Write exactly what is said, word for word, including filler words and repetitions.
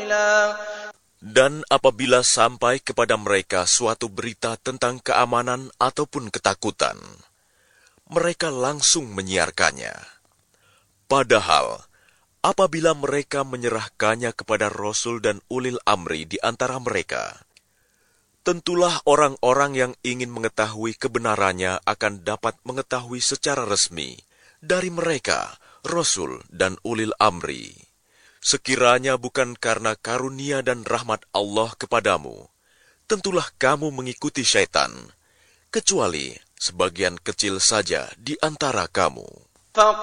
قليلا. Dan apabila sampai kepada mereka suatu berita tentang keamanan ataupun ketakutan, mereka langsung menyiarkannya. Padahal, apabila mereka menyerahkannya kepada Rasul dan ulil amri di antara mereka, tentulah orang-orang yang ingin mengetahui kebenarannya akan dapat mengetahui secara resmi dari mereka, Rasul dan ulil amri. Sekiranya bukan karena karunia dan rahmat Allah kepadamu, tentulah kamu mengikuti syaitan, kecuali sebagian kecil saja di antara kamu.